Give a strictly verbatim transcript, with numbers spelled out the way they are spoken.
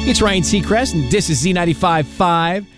It's Ryan Seacrest, and this is Z ninety-five point five.